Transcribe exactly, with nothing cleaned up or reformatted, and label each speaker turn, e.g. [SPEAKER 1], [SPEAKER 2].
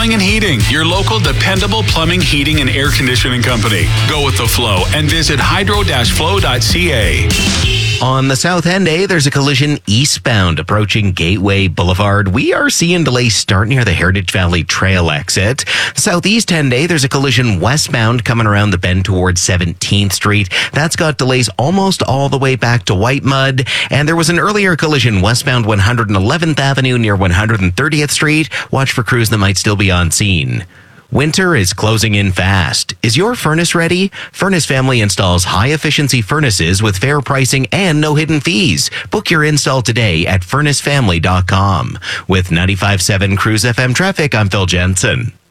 [SPEAKER 1] Plumbing and Heating, your local dependable plumbing, heating, and air conditioning company. Go with the flow and visit hydro dash flow dot c a.
[SPEAKER 2] On the South End A, there's a collision eastbound approaching Gateway Boulevard. We are seeing delays start near the Heritage Valley Trail exit. Southeast End A, there's a collision westbound coming around the bend towards seventeenth Street. That's got delays almost all the way back to White Mud. And there was an earlier collision westbound one hundred eleventh Avenue near one hundred thirtieth Street. Watch for crews that might still be on scene. Winter is closing in fast. Is your furnace ready? Furnace Family installs high-efficiency furnaces with fair pricing and no hidden fees. Book your install today at furnace family dot com. With ninety-five point seven Cruise F M traffic, I'm Phil Jensen.